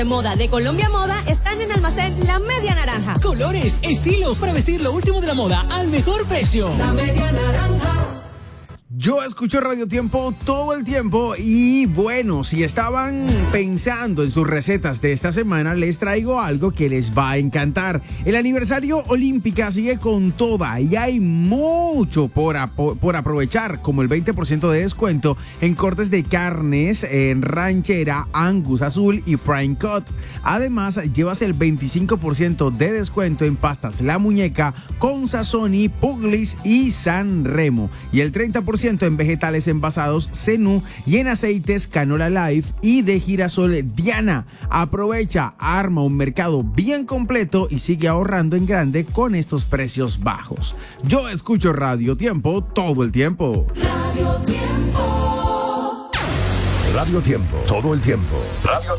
de moda de Colombia Moda están en Almacén La Media Naranja. Colores, estilos para vestir lo último de la moda al mejor precio. La Media Naranja. Yo escucho Radio Tiempo todo el tiempo y bueno, si estaban pensando en sus recetas de esta semana, les traigo algo que les va a encantar. El aniversario Olímpica sigue con toda y hay mucho por aprovechar, como el 20% de descuento en cortes de carnes en ranchera, Angus Azul y Prime Cut. Además, llevas el 25% de descuento en pastas La Muñeca, con Sazoni, Puglis y San Remo. Y el 30% en vegetales envasados Zenú y en aceites Canola Life y de girasol Diana. Aprovecha, arma un mercado bien completo y sigue ahorrando en grande con estos precios bajos. Yo escucho Radio Tiempo todo el tiempo. Radio Tiempo. Radio Tiempo, todo el tiempo. Radio